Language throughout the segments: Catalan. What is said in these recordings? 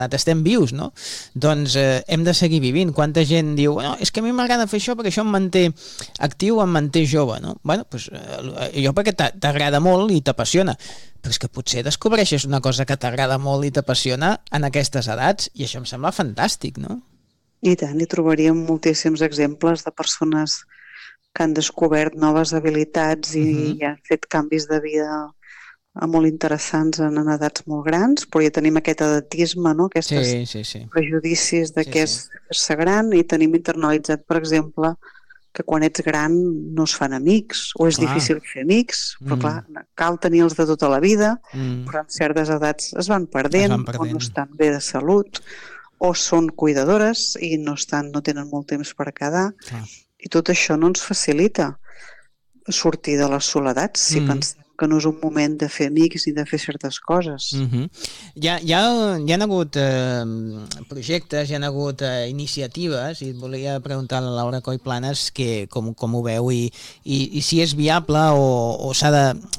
estem vius, no? Doncs hem de seguir vivint. Quanta gent diu, no, és que a mi m'agrada fer això perquè això em manté actiu, em manté jove, no? Bueno, doncs jo perquè t'agrada molt i t'apassiona, però és que potser descobreixes una cosa que t'agrada molt i t'apassiona en aquestes edats, i això em sembla fantàstic, no? I tant, hi trobaríem moltíssims exemples de persones que han descobert noves habilitats i han fet canvis de vida molt interessants en edats molt grans, però ja tenim aquest edatisme, no? Aquests prejudicis de què és fer-se gran, i tenim internalitzat, per exemple, que quan ets gran no es fan amics, o és difícil fer amics, però clar, cal tenir-los de tota la vida, però en certes edats es van perdent, o no estan bé de salut, o són cuidadores i no tenen molt temps per quedar, i tot això no ens facilita sortir de les soledats si pensem que no és un moment de fer amics i de fer certes coses. Hi ha hagut projectes, hi ha hagut iniciatives, i et volia preguntar a la Laura Coll Planas com ho veu i si és viable o s'ha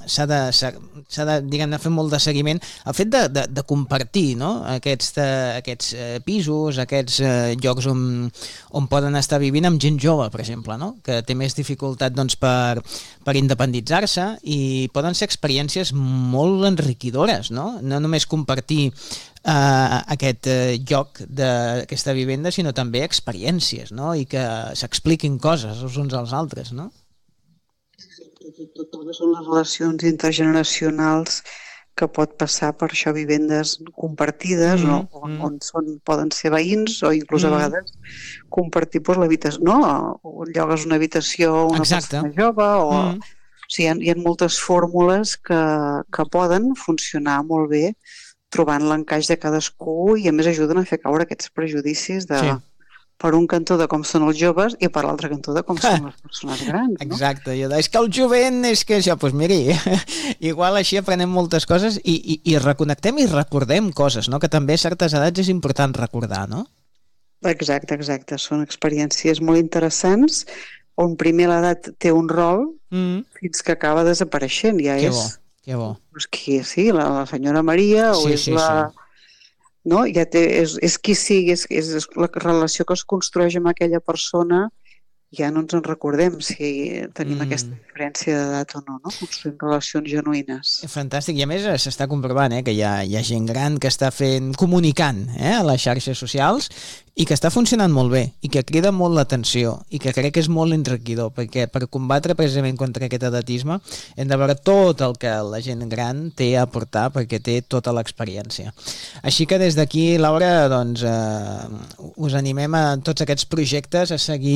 de diguem-ne, fer molt de seguiment. El fet de compartir, no? aquests pisos, aquests llocs on poden estar vivint amb gent jove, per exemple, no? Que té més dificultat doncs, per independitzar-se, i poden ser experiències molt enriquidores, no? No només compartir aquest lloc d'aquesta vivenda, sinó també experiències, no? I que s'expliquin coses els uns als altres, no? Totes són les relacions intergeneracionals que pot passar per això, vivendes compartides, on poden ser veïns, o inclús a vegades compartir l'habitació, no? O llogues una habitació a una persona jove, o sigui, hi ha moltes fórmules que poden funcionar molt bé, trobant l'encaix de cadascú, i a més ajuden a fer caure aquests prejudicis per un cantó de com són els joves i per l'altre cantó de com són les persones grans. Exacte, és que el jovent és que això, doncs miri, igual així aprenem moltes coses i reconnectem i recordem coses, no? Que també a certes edats és important recordar, no? Exacte, són experiències molt interessants, on primer l'edat té un rol fins que acaba desapareixent. Ja que bo. Sí, la senyora Maria, o és la... No? Ja és qui sigui, és la relació que es construeix amb aquella persona, ja no ens en recordem si tenim aquesta diferència d'edat o no? Construïm relacions genuïnes. Fantàstic, i a més s'està comprovant que hi ha gent gran que està comunicant a les xarxes socials, i que està funcionant molt bé, i que crida molt l'atenció, i que crec que és molt enriquidor, perquè per combatre precisament contra aquest edatisme hem de veure tot el que la gent gran té a aportar, perquè té tota l'experiència. Així que des d'aquí, Laura, doncs us animem a tots aquests projectes a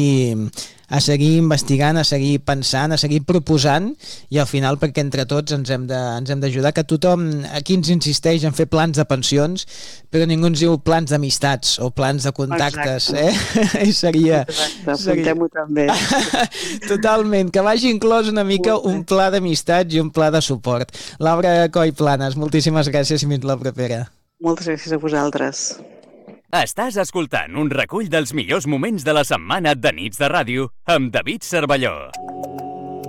seguir investigant, a seguir pensant, a seguir proposant, i al final perquè entre tots ens hem d'ajudar, que tothom aquí ens insisteix en fer plans de pensions, però ningú ens diu plans d'amistats o plans de contactes, i seria... Exacte, apuntem-ho també. Totalment, que vagi inclòs una mica un pla d'amistats i un pla de suport. Laura Coll Planas, moltíssimes gràcies i fins la propera. Moltes gràcies a vosaltres. Estàs escoltant un recull dels millors moments de la setmana de Nits de Ràdio amb David Cervelló.